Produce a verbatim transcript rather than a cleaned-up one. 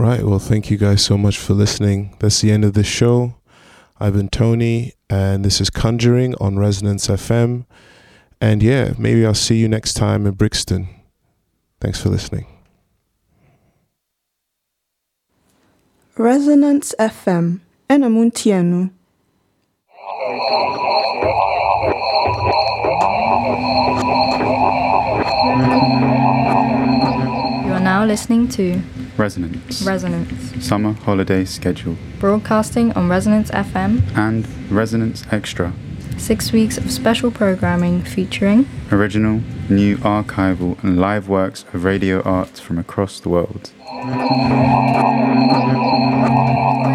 Right. Well, thank you guys so much for listening. That's the end of the show. I've been Tony, and this is Conjuring on Resonance F M. And yeah, maybe I'll see you next time in Brixton. Thanks for listening. Resonance F M. Enamuntienu. You are now listening to Resonance. Resonance. Summer holiday schedule. Broadcasting on Resonance F M. And Resonance Extra. Six weeks of special programming featuring original, new archival and live works of radio art from across the world.